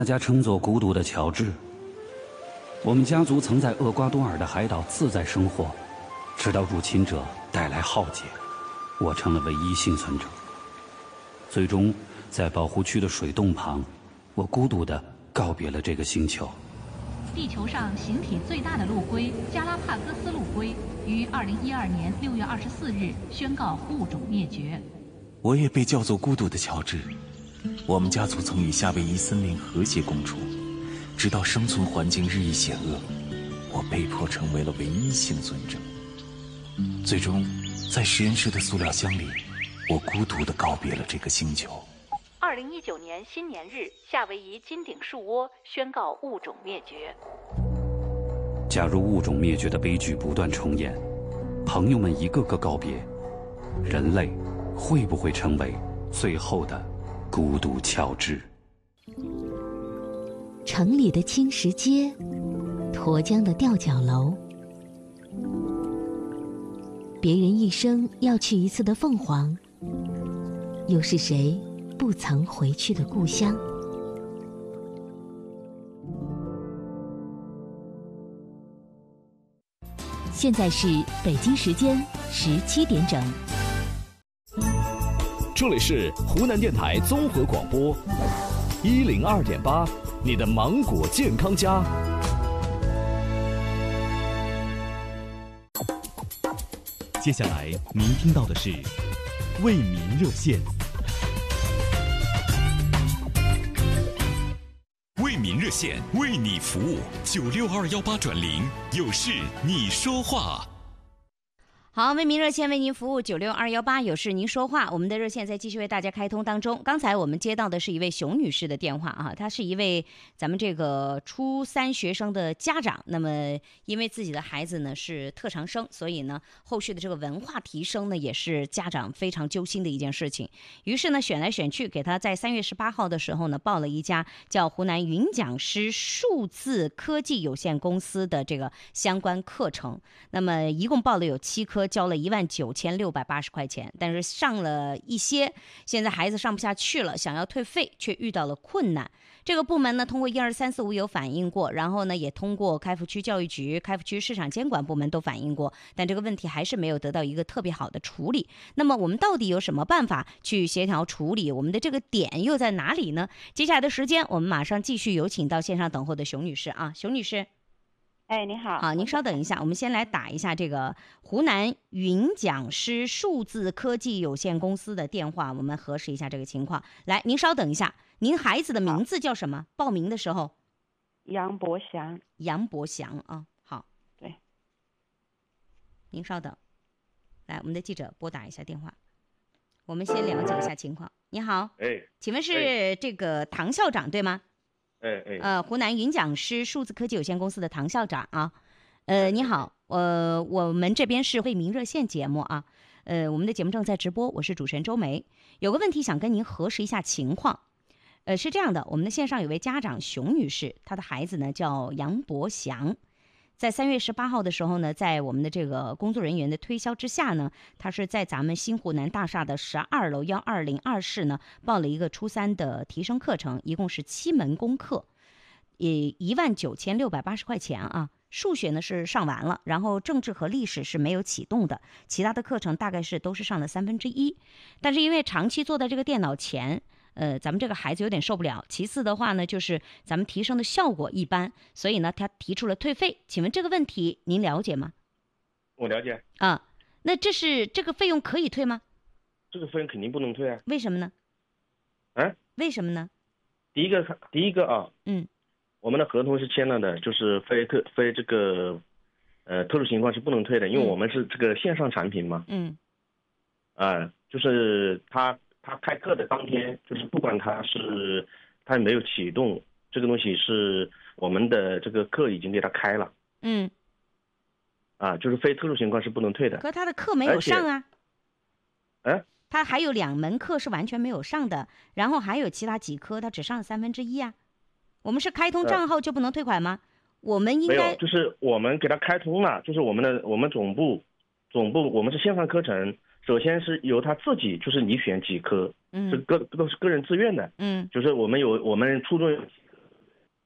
大家称作孤独的乔治。我们家族曾在厄瓜多尔的海岛自在生活，直到入侵者带来浩劫，我成了唯一幸存者。最终，在保护区的水洞旁，我孤独地告别了这个星球。 地球上形体最大的陆龟加拉帕戈斯陆龟于2012年6月24日宣告物种灭绝。 我也被叫做孤独的乔治。我们家族曾与夏威夷森林和谐共处，直到生存环境日益险恶，我被迫成为了唯一幸存者。最终，在实验室的塑料箱里，我孤独地告别了这个星球。 2019年新年日，夏威夷金顶树窝宣告物种灭绝。 假如物种灭绝的悲剧不断重演，朋友们一个个告别，人类会不会成为最后的孤独乔治？ 城里的青石街，沱江的吊脚楼，别人一生要去一次的凤凰，又是谁不曾回去的故乡？现在是北京时间17点整。 这里是湖南电台综合广播102.8，你的芒果健康家。接下来您听到的是为民热线。 为民热线为你服务，96218转0，有事你说话。 好，为民热线为您服务96218，有事您说话。我们的热线在继续为大家开通当中。刚才我们接到的是一位熊女士的电话啊，她是一位咱们这个初3学生的家长。那么因为自己的孩子呢是特长生，所以呢后续的这个文化提升呢也是家长非常揪心的一件事情。于是呢选来选去，给他在3月18号的时候呢报了一家叫湖南云讲师数字科技有限公司的这个相关课程。那么一共报了有7科，交了19680块钱，但是上了一些，现在孩子上不下去了，想要退费却遇到了困难。这个部门呢，通过12345有反映过，然后呢，也通过开福区教育局、开福区市场监管部门都反映过，但这个问题还是没有得到一个特别好的处理。那么我们到底有什么办法去协调处理？我们的这个点又在哪里呢？接下来的时间，我们马上继续有请到线上等候的熊女士啊，熊女士。 哎，你好。 好，您稍等一下，我们先来打一下这个湖南云讲师数字科技有限公司的电话，我们核实一下这个情况。来，您稍等一下，您孩子的名字叫什么？报名的时候？ 杨博祥。 杨博祥啊，好。 对。 您稍等，来，我们的记者拨打一下电话，我们先了解一下情况。你好，请问是这个唐校长对吗？湖南云讲师数字科技有限公司的唐校长啊，你好，我们这边是为民热线节目啊，我们的节目正在直播，我是主持人周梅，有个问题想跟您核实一下情况，是这样的，我们的线上有位家长熊女士，她的孩子呢叫杨博祥，在3月18号的时候呢，在我们的这个工作人员的推销之下呢，他是在咱们新湖南大厦的12楼120-2室呢报了一个初3的提升课程，一共是7门功课，也19680块钱啊。数学呢是上完了，然后政治和历史是没有启动的，其他的课程大概是都是上了1/3，但是因为长期坐在这个电脑前。咱们这个孩子有点受不了。其次的话呢，就是咱们提升的效果一般，所以呢，他提出了退费。请问这个问题您了解吗？ 我了解。 啊，那这个费用可以退吗？ 这个费用肯定不能退啊。 为什么呢？为什么呢？ 第一个啊，我们的合同是签了的，就是非这个特殊情况是不能退的，因为我们是这个线上产品嘛。就是他开课的当天，就是不管他没有启动这个东西，是我们的这个课已经给他开了。就是非特殊情况是不能退的。 可他的课没有上啊。他还有2门课是完全没有上的，然后还有其他几科他只上了1/3啊。我们是开通账号就不能退款吗？我们应该没有，就是我们给他开通了，就是我们总部我们是线上课程。首先是由他自己，就是你选几科，都是个人自愿的，就是我们初中有几科，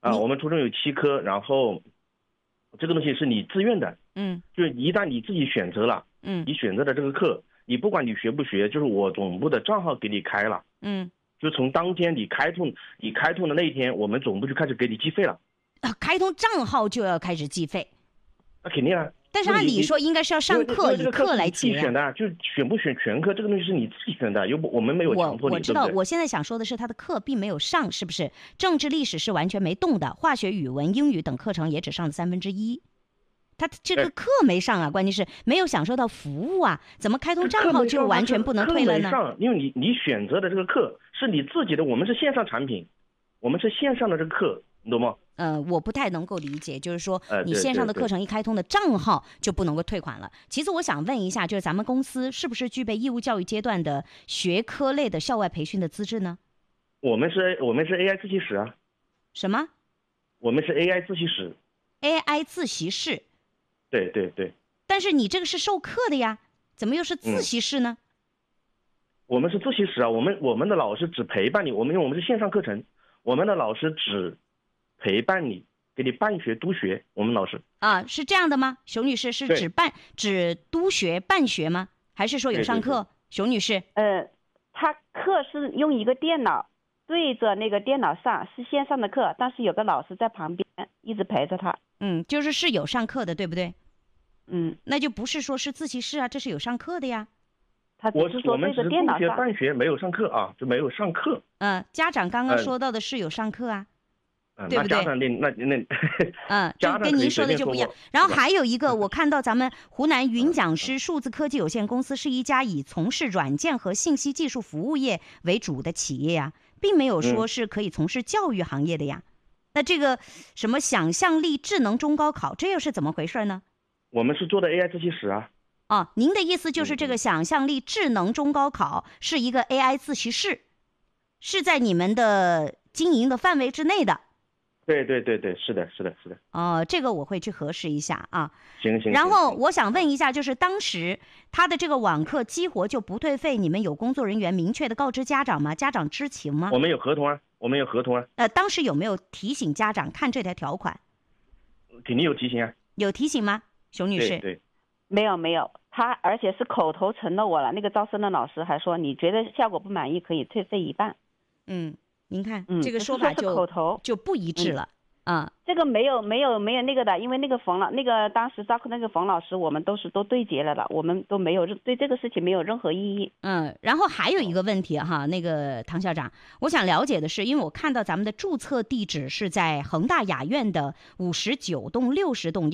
我们初中有7科，然后这个东西是你自愿的，就是一旦你自己选择了，你选择的这个课，你不管你学不学，就是我总部的账号给你开了，就从当天你开通的那一天，我们总部就开始给你计费了。 开通账号就要开始计费？ 那肯定啊。 但是按理说应该是要上课，以课来结。 选的，就是选不选全课，这个东西是你自己选的，我们没有强迫你。 我知道，我现在想说的是，他的课并没有上，是不是？政治、历史是完全没动的，化学、语文、英语等课程也只上了1/3。他这个课没上啊，关键是没有享受到服务啊，怎么开通账号就完全不能退了呢？ 课没上，因为你选择的这个课是你自己的，我们是线上产品，我们是线上的这个课，你懂吗？ 我不太能够理解，就是说你线上的课程一开通的账号就不能够退款了。其次，我想问一下，就是咱们公司是不是具备义务教育阶段的学科类的校外培训的资质呢？ 我们是 AI 自习室啊。 什么？ 我们是 AI 自习室。 AI 自习室。 对对对。 但是你这个是授课的呀，怎么又是自习室呢？ 我们是自习室啊，我们的老师只陪伴你，因为我们是线上课程，我们的老师只陪伴你，给你办学督学。我们老师是这样的吗？熊女士是只督学办学吗？还是说有上课？熊女士， 他课是用一个电脑对着那个电脑上，是线上的课，但是有个老师在旁边一直陪着他。 就是有上课的，对不对？那就不是说是自习室啊，这是有上课的呀。 我是说对着电脑上。 我们只是督学办学，没有上课啊，就没有上课。 家长刚刚说到的是有上课啊。对不对？就跟您说的就不一样。然后还有一个，我看到咱们湖南云讲师数字科技有限公司是一家以从事软件和信息技术服务业为主的企业呀，并没有说是可以从事教育行业的呀。那这个什么想象力智能中高考，这又是怎么回事呢？ 我们是做的 AI 自习室啊。 您的意思就是这个想象力智能中高考是一个 AI 自习室，是在你们的经营的范围之内的。 对对对对，是的。 这个我会去核实一下啊。 行。 然后我想问一下，就是当时他的这个网课激活就不退费，你们有工作人员明确的告知家长吗？家长知情吗？ 我们有合同啊。 当时有没有提醒家长看这条条款？ 肯定有提醒啊。 有提醒吗，熊女士？ 对。 没有，他而且是口头承诺我了。那个招生的老师还说，你觉得效果不满意可以退费1半。 您看，这个说法就不一致了这个没有那个的，因为那个当时招课那个冯老师，我们都对接了的，我们都没有对这个事情没有任何异议。 然后还有一个问题哈，那个唐校长，我想了解的是，因为我看到咱们的注册地址是在恒大雅苑的59栋60栋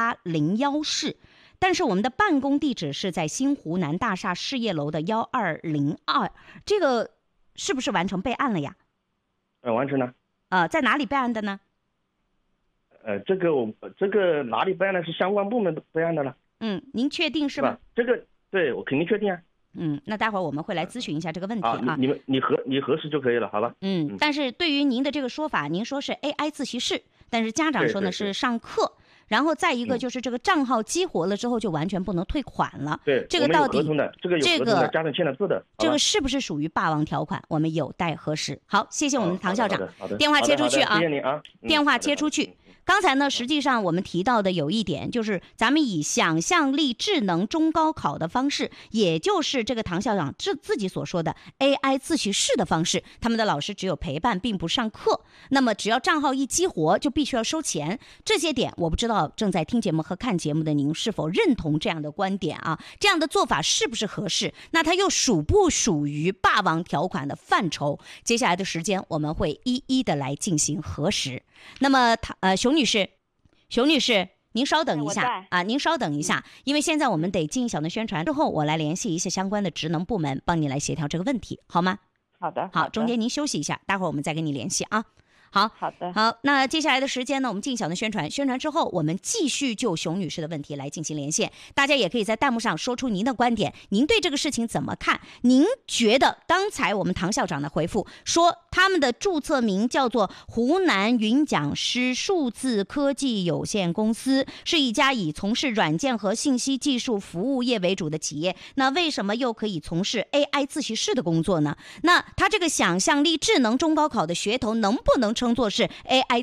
1801室，但是我们的办公地址是在新湖南大厦事业楼的1202，这个是不是完成备案了呀？ 完成了。 在哪里备案的呢？ 这个哪里备案的是相关部门备案的了。 您确定是吗？ 这个对，我肯定确定啊。 那待会儿我们会来咨询一下这个问题啊。 你核实就可以了，好吧？ 但是对于您的这个说法，您说是 AI 自习室，但是家长说呢是上课。然后再一个就是这个账号激活了之后就完全不能退款了。 对， 这个到底有合同的，这个有合同的，家长签了字的。 这个是不是属于霸王条款？我们有待核实。好，谢谢我们唐校长。电话接出去啊！ 谢谢你啊。 电话接出去。刚才呢，实际上我们提到的有一点，就是咱们以想象力智能中高考的方式，也就是这个唐校长自己所说的 AI 自习室的方式，他们的老师只有陪伴，并不上课。那么只要账号一激活，就必须要收钱。这些点我不知道正在听节目和看节目的您是否认同这样的观点啊？这样的做法是不是合适？那它又属不属于霸王条款的范畴？接下来的时间我们会一一的来进行核实。那么熊女士，您稍等一下啊，您稍等一下，因为现在我们得进小的宣传之后，我来联系一些相关的职能部门，帮你来协调这个问题，好吗？ 好的。 好，中间您休息一下，待会儿我们再跟你联系啊。好的。 好，那接下来的时间呢，我们进小的宣传之后，我们继续就熊女士的问题来进行连线。大家也可以在弹幕上说出您的观点，您对这个事情怎么看？您觉得刚才我们唐校长的回复说他们的注册名叫做湖南云讲师数字科技有限公司，是一家以从事软件和信息技术服务业为主的企业，那为什么又可以从事 AI 自习室的工作呢？那他这个想象力智能中高考的噱头能不能称作是 AI